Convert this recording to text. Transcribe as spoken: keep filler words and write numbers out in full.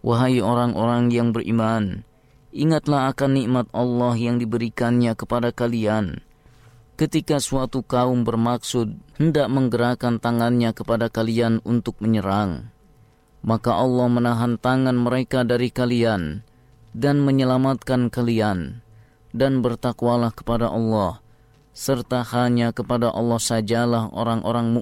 Wahai orang-orang yang beriman, ingatlah akan nikmat Allah yang diberikannya kepada kalian. Ketika suatu kaum bermaksud hendak menggerakkan tangannya kepada kalian untuk menyerang, maka Allah menahan tangan mereka dari kalian dan menyelamatkan kalian. Dan bertakwalah kepada Allah, serta hanya kepada Allah sajalah orang-orang mukmin